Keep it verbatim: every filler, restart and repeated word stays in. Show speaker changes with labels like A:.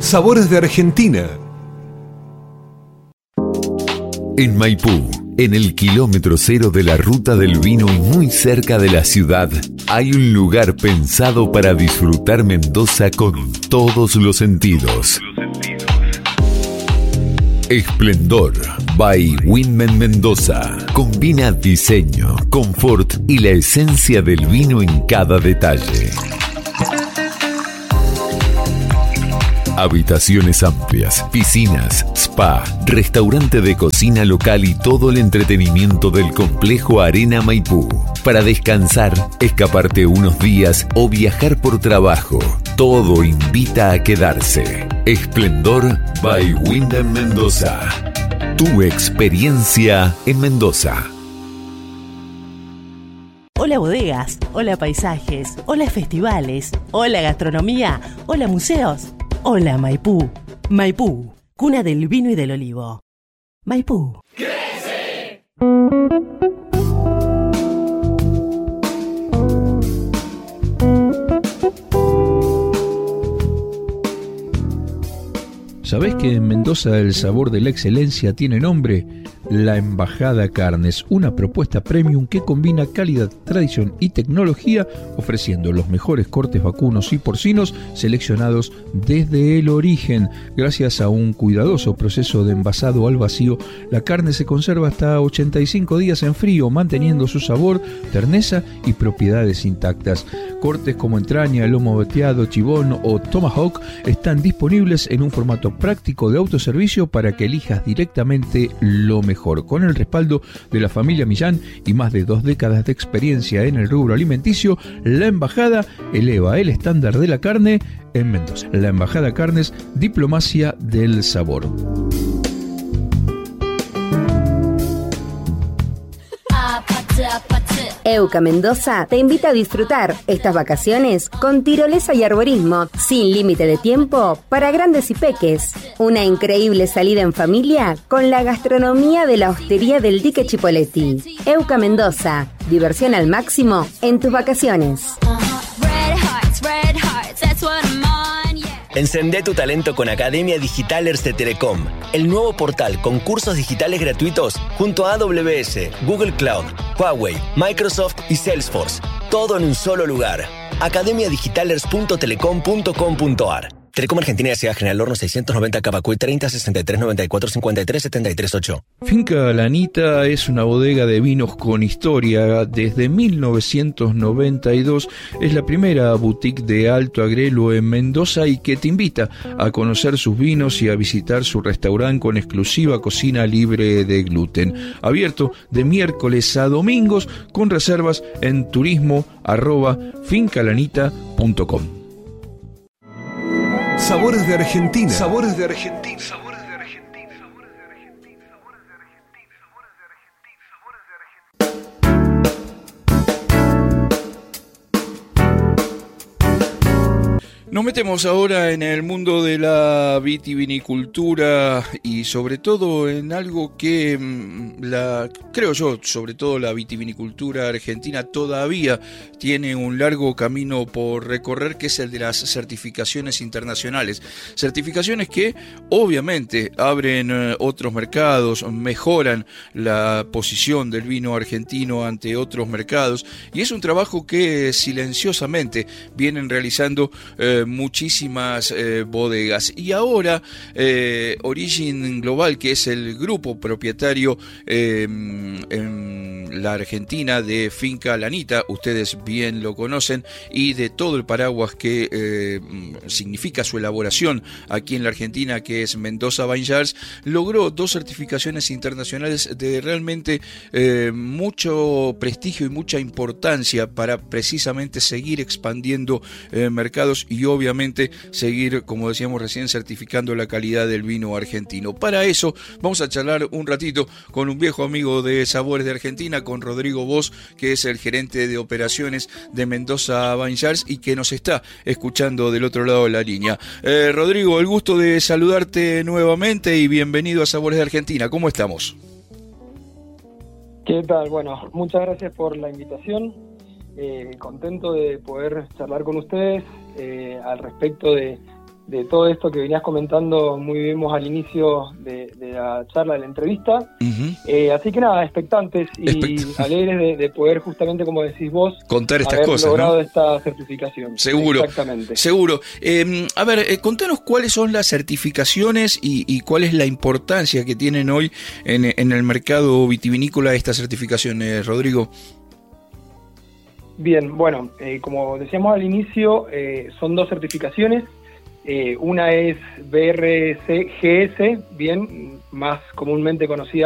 A: Sabores de Argentina.
B: En Maipú, en el kilómetro cero de la ruta del vino y muy cerca de la ciudad, hay un lugar pensado para disfrutar Mendoza con todos los sentidos. Esplendor by Winman Mendoza. Combina diseño, confort y la esencia del vino en cada detalle. Habitaciones amplias, piscinas, spa, restaurante de cocina local y todo el entretenimiento del complejo Arena Maipú. Para descansar, escaparte unos días o viajar por trabajo, todo invita a quedarse. Esplendor by Winman Mendoza. Tu experiencia en Mendoza.
C: Hola bodegas, hola paisajes, hola festivales, hola gastronomía, hola museos. Hola Maipú. Maipú, cuna del vino y del olivo. Maipú. ¡Crece!
D: ¿Sabés que en Mendoza el sabor de la excelencia tiene nombre? La Embajada Carnes, una propuesta premium que combina calidad, tradición y tecnología, ofreciendo los mejores cortes vacunos y porcinos seleccionados desde el origen. Gracias a un cuidadoso proceso de envasado al vacío, la carne se conserva hasta ochenta y cinco días en frío, manteniendo su sabor, terneza y propiedades intactas. Cortes como entraña, lomo veteado, chibón o tomahawk están disponibles en un formato práctico de autoservicio para que elijas directamente lo mejor. Con el respaldo de la familia Millán y más de dos décadas de experiencia en el rubro alimenticio, la Embajada eleva el estándar de la carne en Mendoza. La Embajada Carnes, diplomacia del sabor.
E: Euca Mendoza te invita a disfrutar estas vacaciones con tirolesa y arborismo, sin límite de tiempo, para grandes y peques. Una increíble salida en familia con la gastronomía de la hostería del Dique Chipoleti. Euca Mendoza, diversión al máximo en tus vacaciones.
F: Encendé tu talento con Academia Digitalers de Telecom, el nuevo portal con cursos digitales gratuitos junto a A W S, Google Cloud, Huawei, Microsoft y Salesforce. Todo en un solo lugar. academia digitalers punto telecom punto com punto a r. Telecom Argentina S A General Horno seiscientos noventa Capacuy treinta sesenta y tres noventa y cuatro cincuenta y tres setenta y tres ocho.
D: Finca La Anita es una bodega de vinos con historia. Desde mil novecientos noventa y dos es la primera boutique de Alto Agrelo en Mendoza y que te invita a conocer sus vinos y a visitar su restaurante con exclusiva cocina libre de gluten. Abierto de miércoles a domingos con reservas en turismo arroba fincalanita punto com.
A: Sabores de Argentina. Sabores de Argentina. Sabores de Argentina. Sabores de Argentina. Sabores de Argentina. Sabores de Argentina. Sabores de Argentina.
D: Nos metemos ahora en el mundo de la vitivinicultura y sobre todo en algo que la, creo yo, sobre todo la vitivinicultura argentina todavía tiene un largo camino por recorrer, que es el de las certificaciones internacionales. Certificaciones que obviamente abren eh, otros mercados, mejoran la posición del vino argentino ante otros mercados, y es un trabajo que silenciosamente vienen realizando eh, muchísimas eh, bodegas. Y ahora eh, Origin Global, que es el grupo propietario eh, en la Argentina de Finca La Anita, ustedes bien lo conocen, y de todo el paraguas que eh, significa su elaboración aquí en la Argentina, que es Mendoza Vineyards, logró dos certificaciones internacionales de realmente eh, mucho prestigio y mucha importancia para precisamente seguir expandiendo eh, mercados y obviamente seguir, como decíamos recién, certificando la calidad del vino argentino. Para eso vamos a charlar un ratito con un viejo amigo de Sabores de Argentina, con Rodrigo Bosch, que es el gerente de operaciones de Mendoza Vineyards y que nos está escuchando del otro lado de la línea. Eh, Rodrigo, el gusto de saludarte nuevamente y bienvenido a Sabores de Argentina. ¿Cómo estamos?
G: ¿Qué tal? Bueno, muchas gracias por la invitación. Eh, contento de poder charlar con ustedes eh, al respecto de, de todo esto que venías comentando muy bien vos al inicio de, de la charla, de la entrevista. Uh-huh. Eh, así que nada, expectantes y Expect- alegres de, de poder justamente, como decís vos,
D: contar estas
G: haber
D: cosas,
G: logrado
D: ¿no?
G: esta certificación.
D: Seguro,
G: exactamente.
D: Seguro. Eh, a ver, eh, contanos cuáles son las certificaciones y, y cuál es la importancia que tienen hoy en, en el mercado vitivinícola estas certificaciones, Rodrigo.
G: Bien, bueno, eh, como decíamos al inicio, eh, son dos certificaciones. Eh, una es B R C G S, bien, más comúnmente conocida